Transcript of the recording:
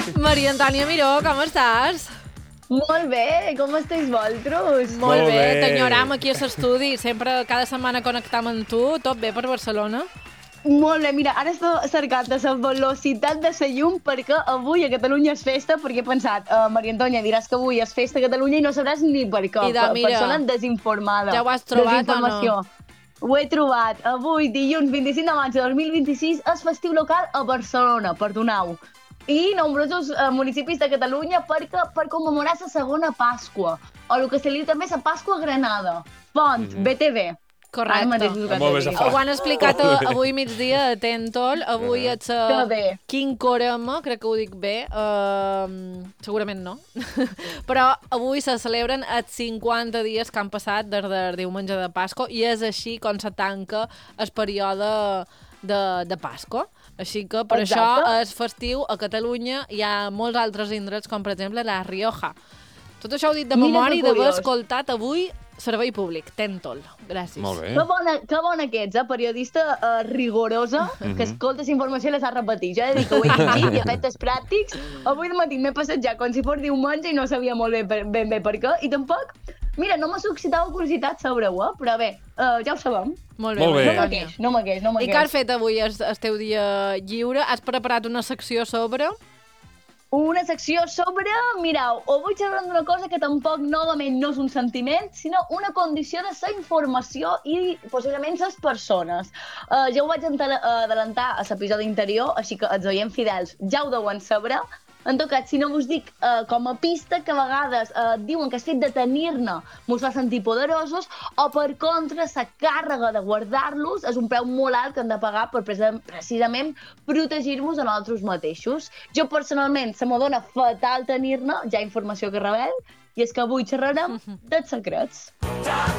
Maria Antònia Miró, com estàs? Molt bé, com esteu vosaltres? Molt bé, t'enyoram aquí a l'estudi. Sempre, cada setmana connectam amb tu. Tot bé per Barcelona? Molt bé, mira, ara estic cercant la velocitat de la llum perquè avui a Catalunya és festa, perquè he pensat, Maria Antònia, diràs que avui és festa a Catalunya i no sabràs ni per què. Persona desinformada. Ja ho has trobat o no? Ho he trobat. Avui, dilluns 25 de maig de 2026, és festiu local a Barcelona, perdoneu. I nombrosos municipis de Catalunya per commemorar la segona Pasqua, o el que se li diu també la Pasqua Granada. Font, BTV. Correcte. Ho han explicat avui migdia a Tentol. Avui ets a Quincorama, crec que ho dic bé. Segurament no. Però avui se celebren els 50 dies que han passat des del diumenge de Pasqua i és així com se tanca el període de Pasqua. Així que per això és festiu a Catalunya. Hi ha molts altres indrets, com per exemple la Rioja. Tot això ho he dit de memòria i d'haver escoltat avui servei públic, Tentol. Gràcies. Molt bé. Que bona que ets, periodista rigorosa, que escoltes informació i les has repetit. Jo he dit que ho he llegit i efectes pràctics. Avui de matí m'he passat ja com si fos diumenge i no sabia molt ben bé per què. I tampoc, mira, no m'ha suscitat curiositat sobre-ho, però bé, ja ho sabem. Molt bé. No m'aqueix. I què has fet avui, el teu dia lliure? Has preparat una secció sobre... Una secció sobre, mireu, vull xerrar d'una cosa que tampoc novament no és un sentiment, sinó una condició de la informació i possiblement les persones. Ja ho vaig adelantar a l'episodi anterior, així que els oients fidels ja ho deuen saber. En tot cas, si no vos dic com a pista que a vegades diuen que el fet de tenir-ne mos fa sentir poderosos o per contra la càrrega de guardar-los és un preu molt alt que hem de pagar per precisament protegir-nos a nosaltres mateixos. Jo personalment se m'ho dona fatal tenir-ne, ja informació que rebel, i és que avui xerrarem dels secrets.